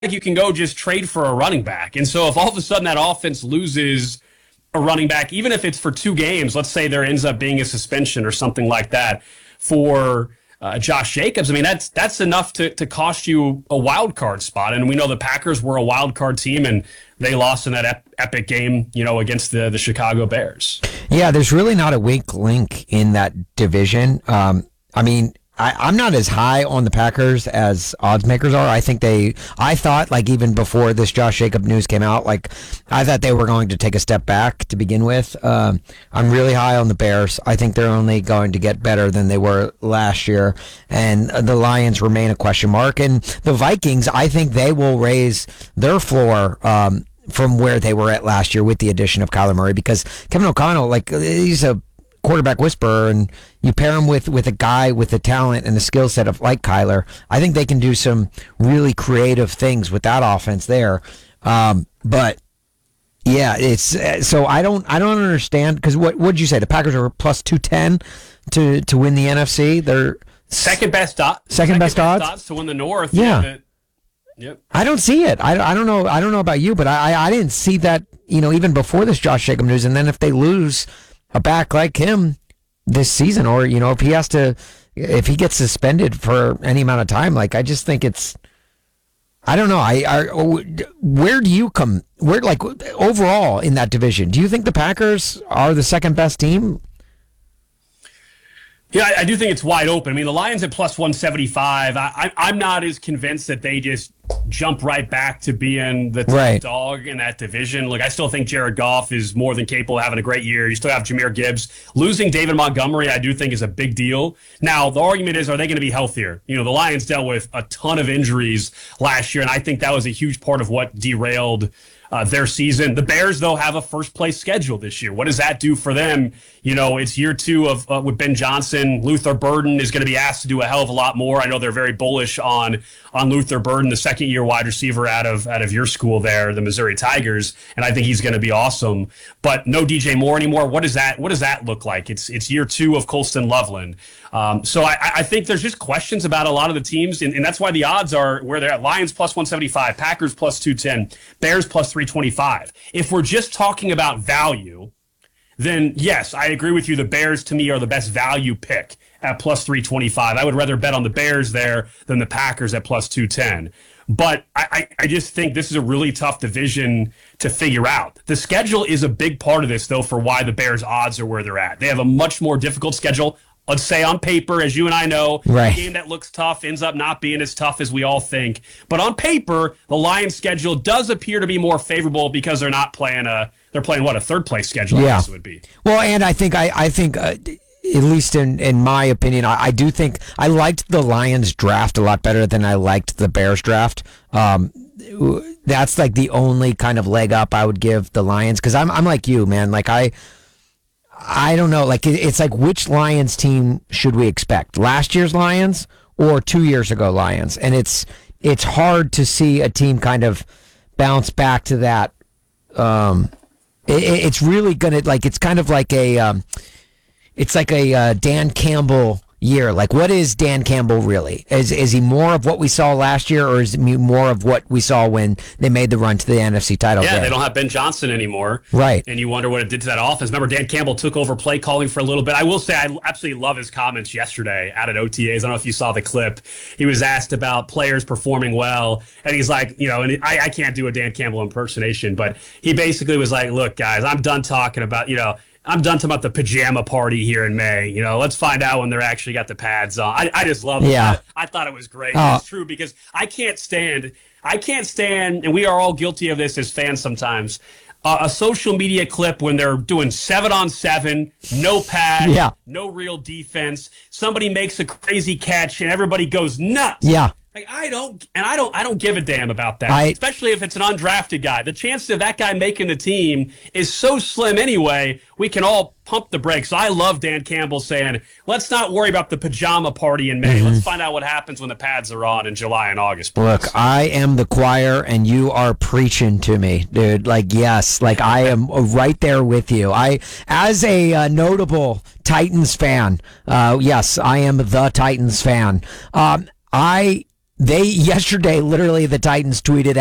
like you can go just trade for a running back. And so if all of a sudden that offense loses a running back, even if it's for 2 games, let's say there ends up being a suspension or something like that for Josh Jacobs, I mean, that's enough to cost you a wild card spot. And we know the Packers were a wild card team, and they lost in that epic game, against the Chicago Bears. Yeah, there's really not a weak link in that division. I mean, I'm not as high on the Packers as odds makers are. I thought, like, even before this Josh Jacobs news came out, like, I thought they were going to take a step back to begin with. I'm really high on the Bears. I think they're only going to get better than they were last year. And the Lions remain a question mark. And the Vikings, I think they will raise their floor, from where they were at last year with the addition of Kyler Murray, because Kevin O'Connell, like, he's a quarterback whisperer, and you pair him with a guy with the talent and the skill set of like Kyler. I think they can do some really creative things with that offense there. But yeah, it's so I don't understand, because what would you say? The Packers are plus 210 to win the NFC. They're second best odds to win the North. Yeah. Yep. I don't see it. I don't know. I don't know about you, but I didn't see that, even before this Josh Jacobs news. And then if they lose a back like him this season, or if he gets suspended for any amount of time, like, I just think it's, I don't know. Where do you come? Where, like, overall in that division, do you think the Packers are the second best team? Yeah, I do think it's wide open. I mean, the Lions at plus 175. I'm not as convinced that they just jump right back to being the top dog in that division. Look, I still think Jared Goff is more than capable of having a great year. You still have Jahmyr Gibbs. Losing David Montgomery, I do think, is a big deal. Now, the argument is, are they going to be healthier? The Lions dealt with a ton of injuries last year, and I think that was a huge part of what derailed their season. The Bears, though, have a first-place schedule this year. What does that do for them? It's year 2 of with Ben Johnson. Luther Burden is going to be asked to do a hell of a lot more. I know they're very bullish on Luther Burden, the second-year wide receiver out of your school there, the Missouri Tigers, and I think he's going to be awesome. But no DJ Moore anymore. What does that look like? It's year 2 of Colston Loveland. So I think there's just questions about a lot of the teams, and that's why the odds are where they're at. Lions plus 175, Packers plus 210, Bears plus 325. If we're just talking about value, then yes, I agree with you. The Bears, to me, are the best value pick at plus 325. I would rather bet on the Bears there than the Packers at plus 210. But I just think this is a really tough division to figure out. The schedule is a big part of this, though, for why the Bears' odds are where they're at. They have a much more difficult schedule. Let's say on paper, as you and I know, a game that looks tough ends up not being as tough as we all think. But on paper, the Lions' schedule does appear to be more favorable because they're not playing they're playing a third-place schedule, I guess it would be. Well, and I think at least in my opinion, I do think I liked the Lions draft a lot better than I liked the Bears draft. That's like the only kind of leg up I would give the Lions, because I'm like you, man. Like, I don't know. Like, it's like, which Lions team should we expect? Last year's Lions or 2 years ago Lions? And it's hard to see a team kind of bounce back to that. It's really gonna, like, it's kind of like a Dan Campbell year. Like, what is Dan Campbell really? Is he more of what we saw last year, or is he more of what we saw when they made the run to the NFC title? Yeah, they don't have Ben Johnson anymore. Right. And you wonder what it did to that offense. Remember, Dan Campbell took over play calling for a little bit. I will say I absolutely love his comments yesterday out at OTAs. I don't know if you saw the clip. He was asked about players performing well, and he's like, and I can't do a Dan Campbell impersonation, but he basically was like, look, guys, I'm done talking about, I'm done talking about the pajama party here in May. Let's find out when they're actually got the pads on. I just love it. Yeah. I thought it was great. It's true, because I can't stand, and we are all guilty of this as fans sometimes, a social media clip when they're doing 7-on-7, no pad, no real defense. Somebody makes a crazy catch and everybody goes nuts. Yeah. Like, I don't give a damn about that, especially if it's an undrafted guy. The chance of that guy making the team is so slim anyway, we can all pump the brakes. I love Dan Campbell saying, let's not worry about the pajama party in May. Let's find out what happens when the pads are on in July and August. Please. Look, I am the choir, and you are preaching to me, dude. Like, yes, like, I am right there with you. As a notable Titans fan, yes, I am the Titans fan. Yesterday, literally, the Titans tweeted